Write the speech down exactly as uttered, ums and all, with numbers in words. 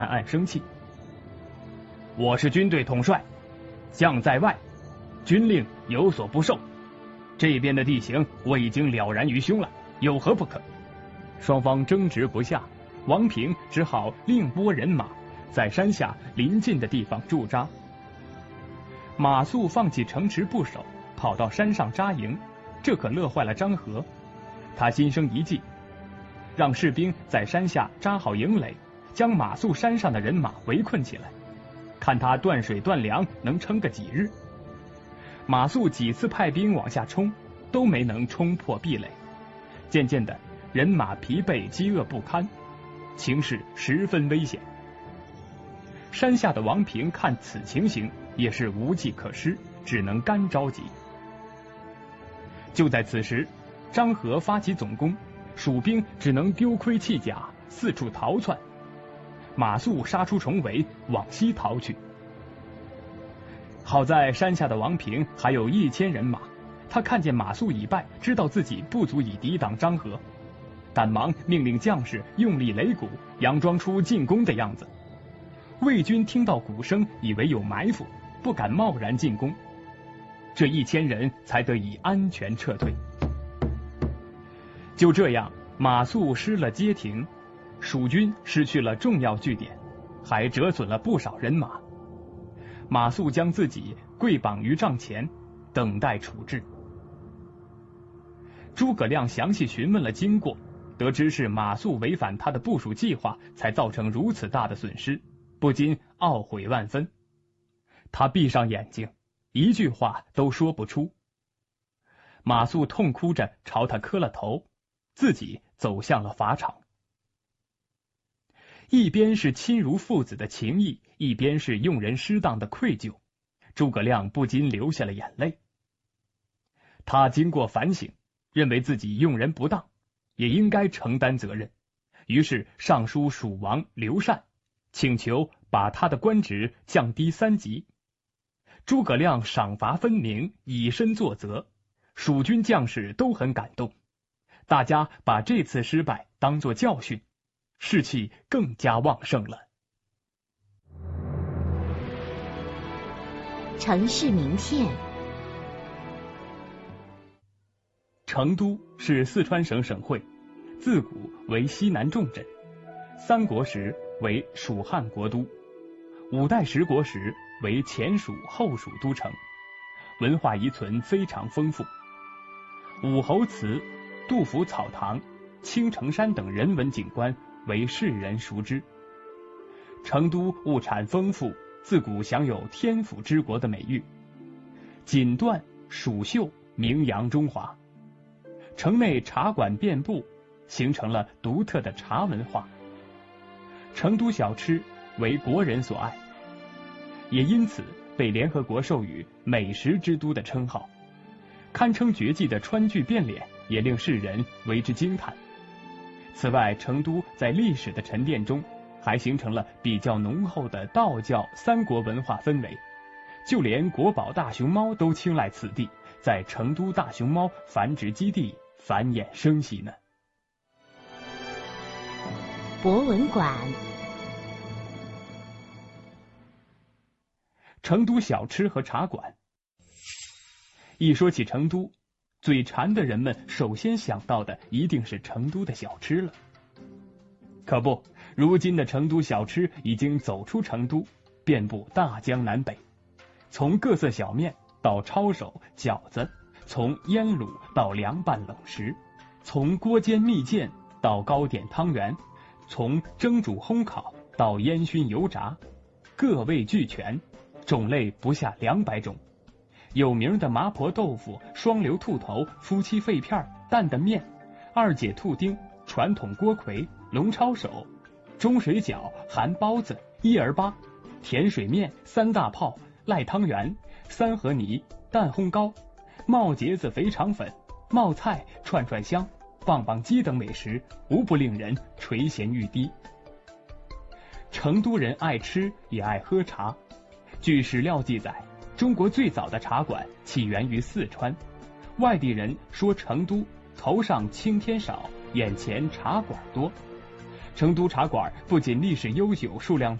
暗暗生气。我是军队统帅，将在外，军令有所不受。这边的地形我已经了然于胸了，有何不可？双方争执不下，王平只好另拨人马，在山下临近的地方驻扎。马谡放弃城池不守，跑到山上扎营，这可乐坏了张合。他心生一计，让士兵在山下扎好营垒，将马谡山上的人马围困起来，看他断水断粮能撑个几日。马谡几次派兵往下冲，都没能冲破壁垒。渐渐的，人马疲惫，饥饿不堪，情势十分危险。山下的王平看此情形，也是无计可施，只能干着急。就在此时，张合发起总攻，蜀兵只能丢盔弃甲，四处逃窜。马谡杀出重围，往西逃去。好在山下的王平还有一千人马，他看见马谡已败，知道自己不足以抵挡张合，赶忙命令将士用力擂鼓，佯装出进攻的样子。魏军听到鼓声，以为有埋伏，不敢贸然进攻，这一千人才得以安全撤退。就这样，马谡失了街亭，蜀军失去了重要据点，还折损了不少人马。马谡将自己跪绑于帐前，等待处置。诸葛亮详细询问了经过，得知是马谡违反他的部署计划，才造成如此大的损失，不禁懊悔万分。他闭上眼睛，一句话都说不出。马谡痛哭着朝他磕了头，自己走向了法场。一边是亲如父子的情谊，一边是用人失当的愧疚，诸葛亮不禁流下了眼泪。他经过反省，认为自己用人不当，也应该承担责任，于是上书蜀王刘禅，请求把他的官职降低三级。诸葛亮赏罚分明，以身作则，蜀军将士都很感动，大家把这次失败当作教训，士气更加旺盛了。 城市名片。 成都是四川省省会，自古为西南重镇，三国时为蜀汉国都，五代十国时为前蜀后蜀都城，文化遗存非常丰富。武侯祠、杜甫草堂、青城山等人文景观为世人熟知。成都物产丰富，自古享有天府之国的美誉，锦缎、蜀绣名扬中华。城内茶馆遍布，形成了独特的茶文化。成都小吃为国人所爱，也因此被联合国授予美食之都的称号。堪称绝技的川剧变脸也令世人为之惊叹。此外，成都在历史的沉淀中还形成了比较浓厚的道教三国文化氛围，就连国宝大熊猫都青睐此地，在成都大熊猫繁殖基地繁衍生息呢。 博文馆。 成都小吃和茶馆。一说起成都，嘴馋的人们首先想到的一定是成都的小吃了。可不，如今的成都小吃已经走出成都，遍布大江南北，从各色小面到抄手、饺子，从腌卤到凉拌冷食，从锅煎蜜饯到糕点汤圆，从蒸煮烘烤到烟熏油炸，各味俱全，种类不下两百种。有名的麻婆豆腐、双流兔头、夫妻肺片、担担面、二姐兔丁、传统锅盔、龙抄手、中水饺、韩包子、一儿粑、甜水面、三大炮、赖汤圆、三合泥、蛋烘糕、冒茄子肥肠粉、冒菜、串串香、棒棒鸡等美食，无不令人垂涎欲滴。成都人爱吃也爱喝茶，据史料记载，中国最早的茶馆起源于四川。外地人说成都头上青天少，眼前茶馆多。 成都茶馆不仅历史悠久，数量